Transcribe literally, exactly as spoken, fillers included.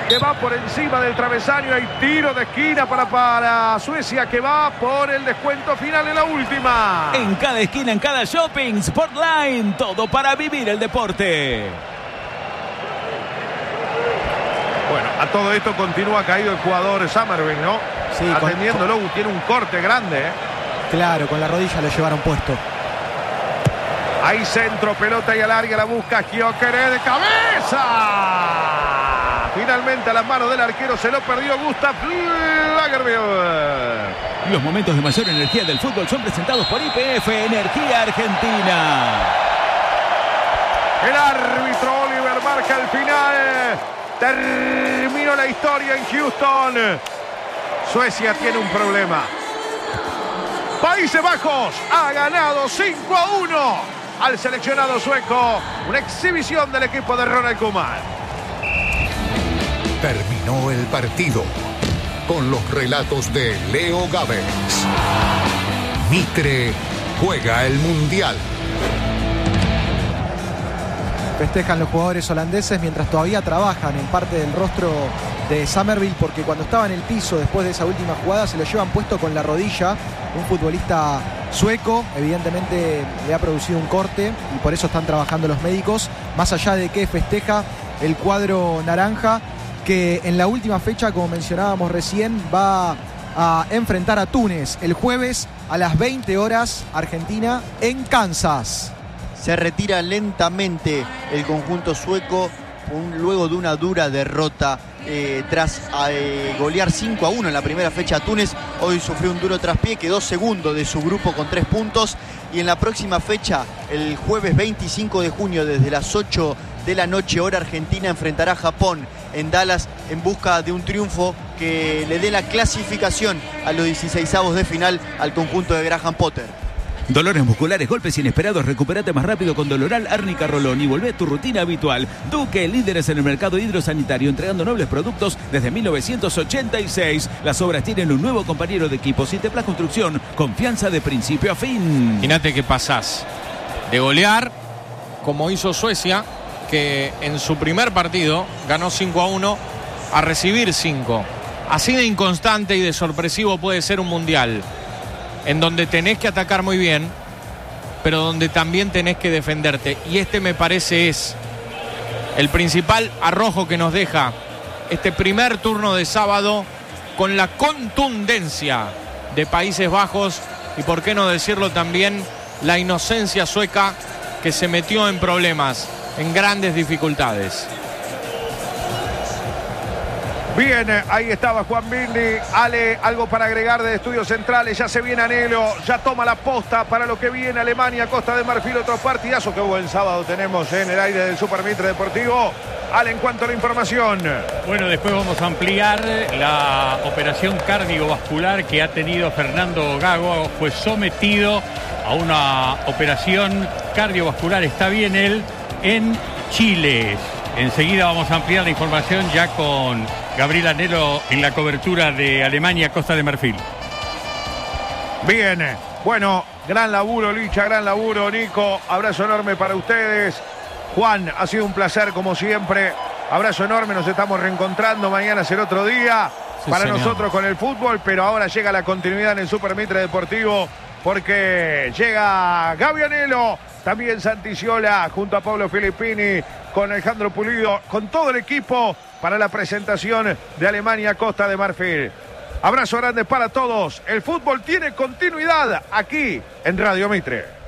que va por encima del travesaño. Hay tiro de esquina para, para Suecia, que va por el descuento final en la última. En cada esquina, en cada shopping, Sportline, todo para vivir el deporte. Bueno, a todo esto continúa caído el jugador Summerville, ¿no? Sí, atendiéndolo, con... tiene un corte grande, ¿eh? Claro, con la rodilla lo llevaron puesto. Hay centro, pelota y alarga, la busca Gyökeres de cabeza. Finalmente a las manos del arquero se lo perdió Gustav Lagerbielke. Los momentos de mayor energía del fútbol son presentados por Y P F Energía Argentina. El árbitro Oliver marca el final. Terminó la historia en Houston. Suecia tiene un problema. Países Bajos ha ganado cinco a uno al seleccionado sueco. Una exhibición del equipo de Ronald Koeman. Terminó el partido con los relatos de Leo Gávez. Mitre juega el Mundial. Festejan los jugadores holandeses mientras todavía trabajan en parte del rostro de Summerville, porque cuando estaba en el piso después de esa última jugada se lo llevan puesto con la rodilla. Un futbolista sueco, evidentemente le ha producido un corte y por eso están trabajando los médicos. Más allá de que festeja el cuadro naranja, que en la última fecha, como mencionábamos recién, va a enfrentar a Túnez el jueves a las veinte horas Argentina en Kansas. Se retira lentamente el conjunto sueco un, luego de una dura derrota eh, tras eh, golear cinco a uno en la primera fecha a Túnez. Hoy sufrió un duro traspié, quedó segundo de su grupo con tres puntos. Y en la próxima fecha, el jueves veinticinco de junio, desde las ocho de la noche, hora argentina, enfrentará a Japón en Dallas en busca de un triunfo que le dé la clasificación a los dieciseisavos de final al conjunto de Graham Potter. Dolores musculares, golpes inesperados, recupérate más rápido con Doloral Árnica Rolón y volvé a tu rutina habitual. Duque, líderes en el mercado hidrosanitario, entregando nobles productos desde mil novecientos ochenta y seis. Las obras tienen un nuevo compañero de equipo. Citeplas Construcción, confianza de principio a fin. Imagínate que pasás de golear, como hizo Suecia, que en su primer partido ganó cinco a uno, a recibir cinco. Así de inconstante y de sorpresivo puede ser un mundial, en donde tenés que atacar muy bien, pero donde también tenés que defenderte. Y este me parece es el principal arrojo que nos deja este primer turno de sábado, con la contundencia de Países Bajos y, por qué no decirlo también, la inocencia sueca, que se metió en problemas, en grandes dificultades. Bien, ahí estaba Juan Bindi. Ale, algo para agregar de Estudios Centrales. Ya se viene Anhelo, ya toma la posta para lo que viene. Alemania, Costa de Marfil, otro partidazo. Qué buen sábado tenemos en el aire del Super Mitre Deportivo. Ale, en cuanto a la información. Bueno, después vamos a ampliar la operación cardiovascular que ha tenido Fernando Gago. Fue sometido a una operación cardiovascular. Está bien él en Chile. Enseguida vamos a ampliar la información ya con Gabriel Anhelo en la cobertura de Alemania, Costa de Marfil. Bien, bueno, gran laburo, Licha, gran laburo, Nico. Abrazo enorme para ustedes. Juan, ha sido un placer como siempre. Abrazo enorme, nos estamos reencontrando. Mañana será otro día sí, para señor. nosotros con el fútbol, pero ahora llega la continuidad en el Super Mitre Deportivo, porque llega Gaby Anhelo, también Santi Sciolà, junto a Pablo Filippini, con Alejandro Pulido, con todo el equipo para la presentación de Alemania, Costa de Marfil. Abrazo grande para todos. El fútbol tiene continuidad aquí en Radio Mitre.